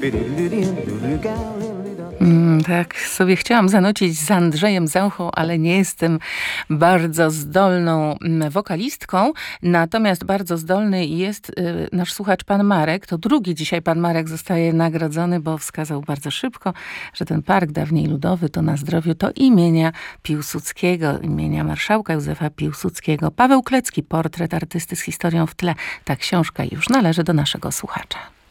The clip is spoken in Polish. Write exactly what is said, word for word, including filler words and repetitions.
Mm, tak sobie chciałam zanucić z Andrzejem Zauchą, ale nie jestem bardzo zdolną wokalistką. Natomiast bardzo zdolny jest y, nasz słuchacz pan Marek. To drugi dzisiaj pan Marek zostaje nagrodzony, bo wskazał bardzo szybko, że ten park dawniej ludowy to na zdrowiu to imienia Piłsudskiego, imienia marszałka Józefa Piłsudskiego. Paweł Klecki, portret artysty z historią w tle. Ta książka już należy do naszego słuchacza.